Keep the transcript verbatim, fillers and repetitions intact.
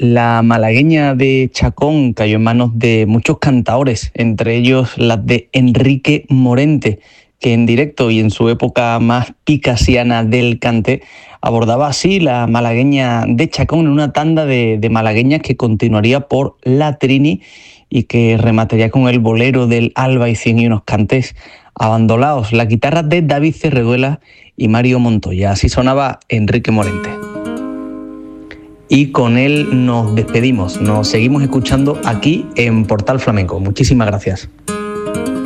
La malagueña de Chacón cayó en manos de muchos cantaores, entre ellos las de Enrique Morente, que en directo y en su época más picasiana del cante abordaba así la malagueña de Chacón en una tanda de, de malagueñas que continuaría por La Trini y que remataría con el bolero del Alba y Cien y unos cantes abandonados, la guitarra de David Cerreduela y Mario Montoya. Así sonaba Enrique Morente. Y con él nos despedimos, nos seguimos escuchando aquí en Portal Flamenco. Muchísimas gracias.